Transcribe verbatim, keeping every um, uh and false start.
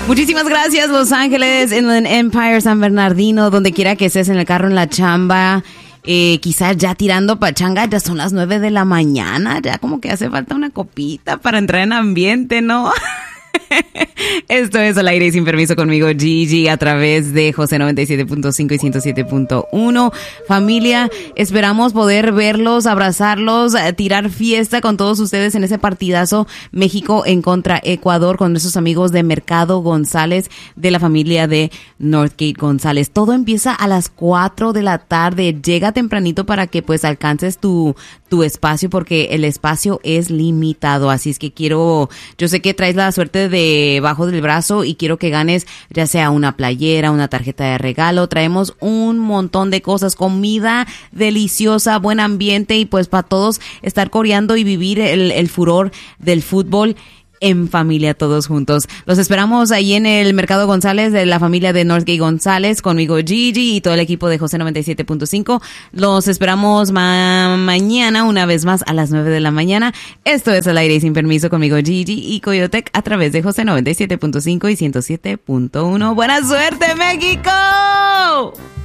Muchísimas gracias, Los Ángeles, Inland Empire, San Bernardino, donde quiera que estés, en el carro, en la chamba. Eh, quizás ya tirando pachanga, ya son las nueve de la mañana, ya como que hace falta una copita para entrar en ambiente, ¿no? Esto es Al Aire y Sin Permiso conmigo, Gigi, a través de José noventa y siete punto cinco y ciento siete punto uno. Familia, esperamos poder verlos, abrazarlos, tirar fiesta con todos ustedes en ese partidazo México en contra Ecuador, con nuestros amigos de Mercado González, de la familia de Northgate González. Todo empieza a las cuatro de la tarde. Llega tempranito para que pues alcances tu, tu espacio, porque el espacio es limitado. Así es que quiero, yo sé que traes la suerte de bajo del brazo y quiero que ganes ya sea una playera, una tarjeta de regalo. Traemos un montón de cosas, comida deliciosa, buen ambiente y pues para todos estar coreando y vivir el, el furor del fútbol en familia, todos juntos. Los esperamos ahí en el Mercado González, de la familia de Northgate González, conmigo Gigi y todo el equipo de José noventa y siete punto cinco. Los esperamos ma- mañana una vez más a las nueve de la mañana. Esto es Al Aire y Sin Permiso conmigo Gigi y Coyotec, a través de José noventa y siete punto cinco y ciento siete punto uno. ¡Buena suerte, México!